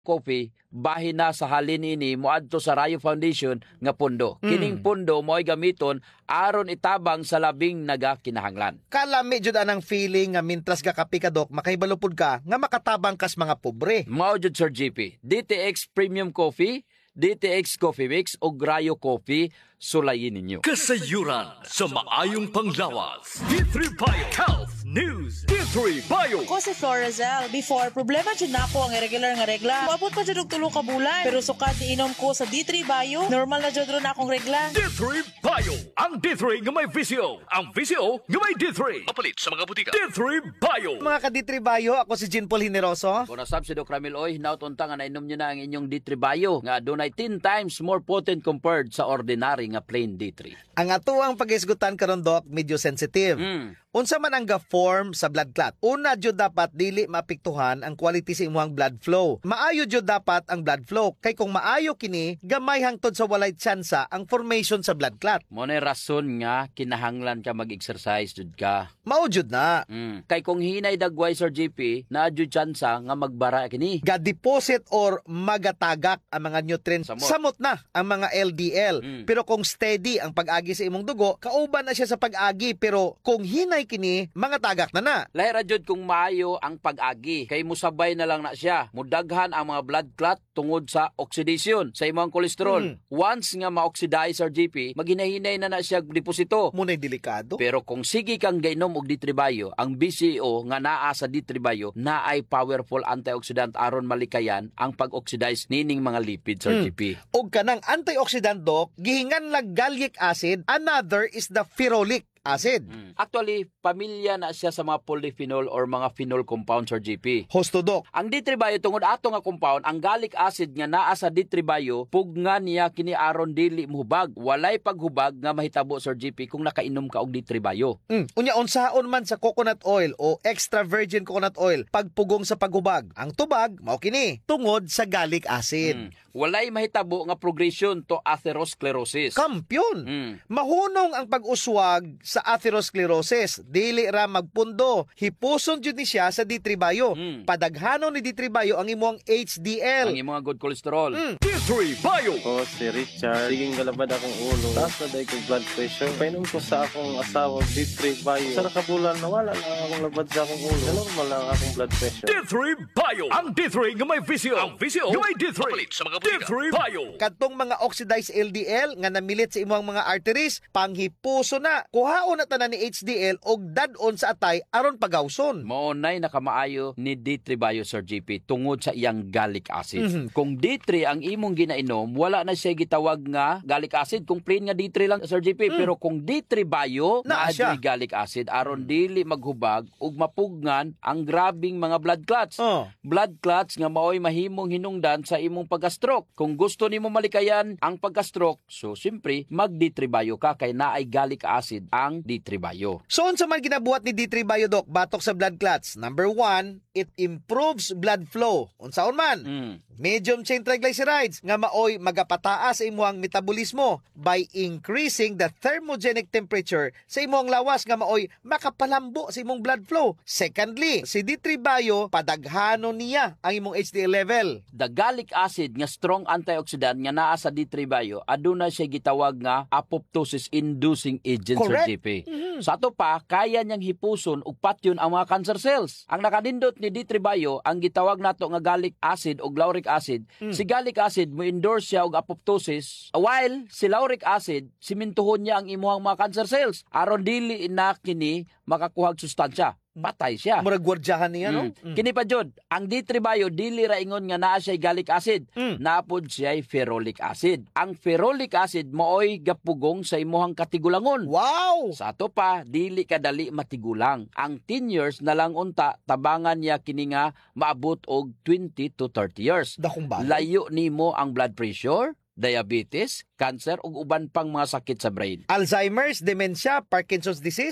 coffee bahin na sa halin ini moadto sa Rayo Foundation nga pundo. Kining pundo mo'y gamiton aron itabang sa labing nagakinahanglan. Kalami jud anang feeling nga mintras ga kape ka Dok, makahibalupod ka nga makatabang kas mga pobre. Mao jud Sir GP, DTX Premium Coffee, DTX Coffee Mix o Rayo Coffee, sulayin ninyo. Kasayuran sa maayong panglawas. D3 Bio Health News. D3 Bio. Ko si Florazel. Before, problema dyan na ako ang irregular nga regla. Maabot pa dyan og 3 ka bulan. Pero sukad iinom ko sa D3 Bio, normal na dyan ron akong regla. D3 Bio. Ang D3 nga may visyo. Ang visyo nga may D3. Mapalit sa mga butika. D3 Bio. Mga ka-D3 Bio, ako si Jean Paul Hineroso. Kung nasab si Doc Ramil Oy, nautunta nga nainom nyo na ang inyong D3 Bio nga dunay 10 times more potent compared sa ordinary nga plain D3. Ang atuang pag-isgutan karon Dok, medyo sensitive. Unsa man ang ga-form sa blood clot? Una jud dapat dili maapektuhan ang quality sa imong blood flow. Maayo jud dapat ang blood flow kay kung maayo kini, gamay hangtod sa walay tsansa ang formation sa blood clot. Mo na rason nga kinahanglan ka mag-exercise jud ka. Mao jud na. Kay kung hinay dagway Sir GP, na jud tsansa nga magbara kini. Ga-deposit or magatagak ang mga nutrients. Samot na ang mga LDL. Pero kung steady ang pag-agi sa imong dugo, kauban na siya sa pag-agi. Pero kung hinay kini, mga tagak na. Lahira jud kung maayo ang pag-agi, kay musabay na lang na siya. Mudaghan ang mga blood clot tungod sa oxidation sa imong kolesterol. Once nga ma-oxidize Sir GP, maghinay-hinay na siya deposito. Muna'y delikado. Pero kung sige kang gainom og D3 Bio, ang BCO nga naa sa D3 Bio na ay powerful antioxidant aron malikayan ang pag-oxidize nining mga lipid Sir GP. Og kanang antioxidant Dok, gihingan lang gallic acid, another is the ferulic acid. Actually, pamilya na siya sa mga polyphenol or mga phenol compounds Sir GP. Hosto Dok. Ang D3 Bio tungod ato nga compound, ang gallic acid nga naa sa D3 Bio, pugna niya kini aron dili mohubag. Walay paghubag nga mahitabo Sir GP kung nakainom ka og D3 Bio. Unya unsaon man sa coconut oil o extra virgin coconut oil pagpugong sa paghubag. Ang tubag mao kini tungod sa gallic acid. Walay mahitabo nga progression to atherosclerosis. Kampyon. Mahunong ang pag-uswag sa atherosclerosis. Dili ra magpundo. Hipuson jud ni siya sa D3 Bio. Padaghanon ni D3 Bio ang imong HDL. Ang imong good cholesterol. D3 Bio. Ako si Richard. Siging galabad akong ulo. Taas na dahil kong blood pressure. Painom ko sa akong asawa D3 Bio. Sa nakabulan, nawala lang akong labad sa akong ulo. Normal lang akong blood pressure. D3 Bio. Ang D3 nga may visyo. Ang visyo nga may D3. Mapalit sa mga butika. D3 Bio. Kadtong mga oxidized LDL nga namilit sa imong mga arteries, panghipuso na. Kuhaon na tanan ni HDL og dadon sa atay aron pagawson. Maunay nakamaayo ni D3 Bio Sir GP tungod sa iyang gallic acid. Kung D3 ang imong ginainom, wala na siya gitawag nga gallic acid. Kung plain nga D3 lang Sir GP. Pero kung D3 Bio, Naa siya. naadyo'y gallic acid aron dili maghubag ug mapugnan ang grabing mga blood clots. Blood clots nga maoy mahimong hinungdan sa imong pagka-stroke. Kung gusto nimo malikayan ang pagka-stroke, so simpre mag D3 Bio ka kay naay gallic acid ang D3 Bio. So unsa man ginabuhat ni D3 Bio Dok batok sa blood clots? Number 1, it improves blood flow. Unsaon man? Medium chain triglycerides nga maoy magapataas sa imong metabolismo by increasing the thermogenic temperature sa imong lawas nga maoy makapalambo sa imong blood flow. Secondly, si D3 Bio padaghanon niya ang imong HDL level. The gallic acid nga strong antioxidant nga naa sa D3 Bio aduna siya gitawag nga apoptosis inducing agent Sir Correct. GP. Sa ato pa kaya niyang hipuson ug patyon ang mga cancer cells. Ang nakanindot ni D3 Bio ang gitawag nato nga gallic acid o lauric acid. Si gallic acid mo endorse siya og apoptosis while si lauric acid simintuhon niya ang imuhang mga cancer cells aron dili na kini makakuhag sustansya. Patay siya. Murag gwardyahan niya no? Kini pa jud, ang D3 Bio dili ra ingon nga naa siya gallic acid, napod siya ferulic acid. Ang ferulic acid mooy gapugong sa imuhang katigulangon. Wow! Sa ato pa, dili kadali matigulang. Ang 10 years na lang unta, tabangan niya kini nga maabot og 20 to 30 years. Dakong bagay. Layo nimo ang blood pressure, diabetes, cancer ug uban pang mga sakit sa brain. Alzheimer's, dementia, Parkinson's disease,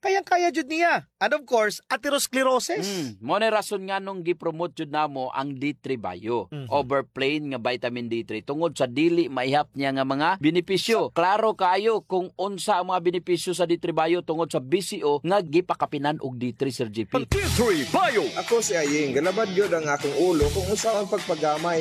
kayang-kaya jud niya. And of course, atherosclerosis. Mo na rason nga nung gipromote jud namo ang D3 Bio. Overplain nga vitamin D3 tungod sa dili maihap niya nga mga benepisyo. Klaro kayo kung unsa ang mga benepisyo sa D3 Bio tungod sa BCO nga gipakapinan og D3 Sir GP. D3 Bio. Ako si Aying, galabad yun ang akong ulo kung unsa ang pagpagamay